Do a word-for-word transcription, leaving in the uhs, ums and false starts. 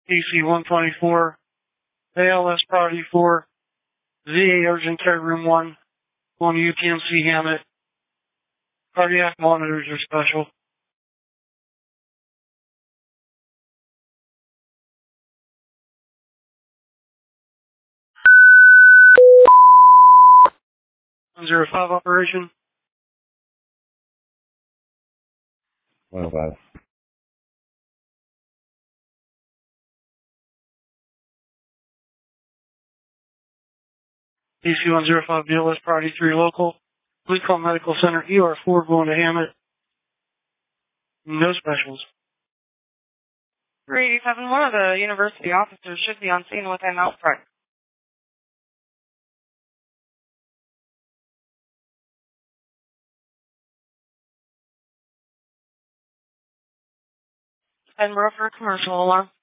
A C one twenty-four, A L S Priority four, Z A Urgent Care Room one, on U P M C Hammett. Cardiac monitors are special. one zero five operation. one oh five. A C one zero five B L S Priority three local. Blue Medical Center E R four going to Hammett. No specials. three eighty-seven, one of the university officers should be on scene with an outbreak. And we're for a commercial alarm.